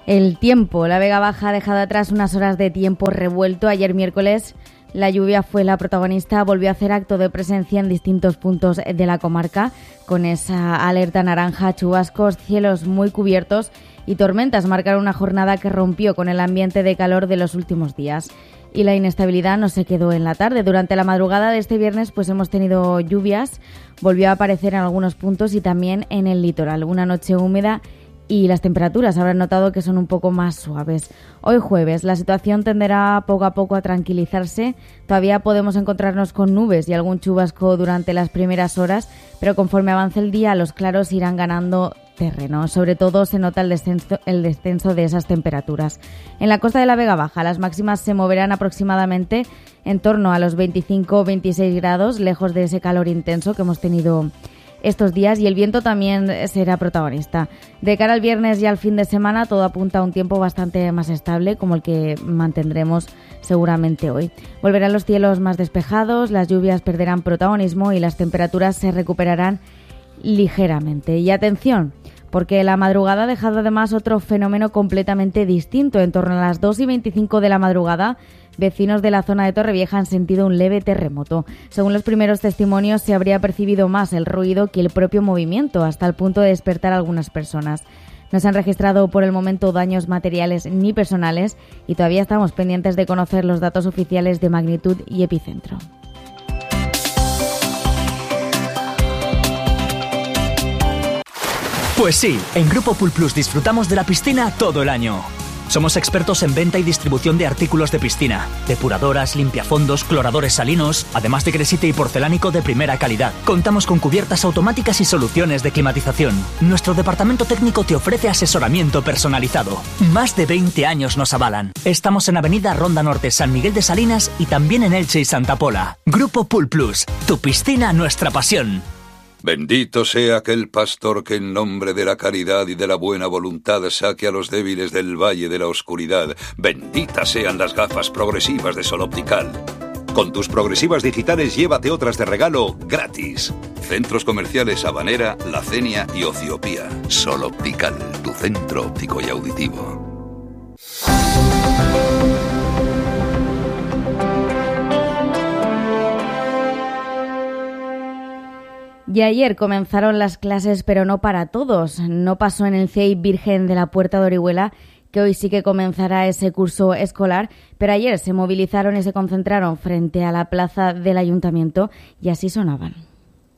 El tiempo. La Vega Baja ha dejado atrás unas horas de tiempo revuelto. Ayer miércoles la lluvia fue la protagonista, volvió a hacer acto de presencia en distintos puntos de la comarca, con esa alerta naranja, chubascos, cielos muy cubiertos y tormentas marcaron una jornada que rompió con el ambiente de calor de los últimos días. Y la inestabilidad no se quedó en la tarde. Durante la madrugada de este viernes pues hemos tenido lluvias, volvió a aparecer en algunos puntos y también en el litoral. Una noche húmeda y las temperaturas habrán notado que son un poco más suaves. Hoy jueves la situación tenderá poco a poco a tranquilizarse. Todavía podemos encontrarnos con nubes y algún chubasco durante las primeras horas, pero conforme avance el día los claros irán ganando terreno. Sobre todo se nota el descenso de esas temperaturas. En la costa de la Vega Baja las máximas se moverán aproximadamente en torno a los 25-26 grados, lejos de ese calor intenso que hemos tenido estos días, y el viento también será protagonista. De cara al viernes y al fin de semana todo apunta a un tiempo bastante más estable, como el que mantendremos seguramente hoy. Volverán los cielos más despejados, las lluvias perderán protagonismo y las temperaturas se recuperarán ligeramente. Y atención, porque la madrugada ha dejado además otro fenómeno completamente distinto. En torno a las 2:25 de la madrugada, vecinos de la zona de Torrevieja han sentido un leve terremoto. Según los primeros testimonios, se habría percibido más el ruido que el propio movimiento, hasta el punto de despertar a algunas personas. No se han registrado por el momento daños materiales ni personales y todavía estamos pendientes de conocer los datos oficiales de magnitud y epicentro. Pues sí, en Grupo Pool Plus disfrutamos de la piscina todo el año. Somos expertos en venta y distribución de artículos de piscina, depuradoras, limpiafondos, cloradores salinos, además de gresite y porcelánico de primera calidad. Contamos con cubiertas automáticas y soluciones de climatización. Nuestro departamento técnico te ofrece asesoramiento personalizado. Más de 20 años nos avalan. Estamos en Avenida Ronda Norte, San Miguel de Salinas y también en Elche y Santa Pola. Grupo Pool Plus, tu piscina, nuestra pasión. Bendito sea aquel pastor que en nombre de la caridad y de la buena voluntad saque a los débiles del valle de la oscuridad. Benditas sean las gafas progresivas de Sol Optical. Con tus progresivas digitales llévate otras de regalo gratis. Centros comerciales Habanera, La Cenia y Ociopía. Sol Optical, tu centro óptico y auditivo. Y ayer comenzaron las clases, pero no para todos. No pasó en el CEI Virgen de la Puerta de Orihuela, que hoy sí que comenzará ese curso escolar, pero ayer se movilizaron y se concentraron frente a la plaza del ayuntamiento y así sonaban.